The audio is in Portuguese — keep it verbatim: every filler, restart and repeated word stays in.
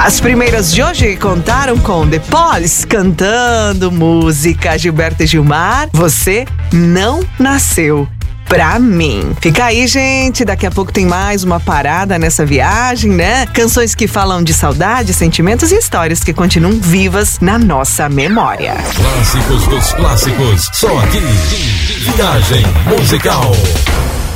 As primeiras de hoje contaram com The Police cantando música Gilberto e Gilmar, Você Não Nasceu Pra Mim. Fica aí, gente, daqui a pouco tem mais uma parada nessa viagem, né? Canções que falam de saudade, sentimentos e histórias que continuam vivas na nossa memória. Clássicos dos clássicos, só aqui, Viagem Musical.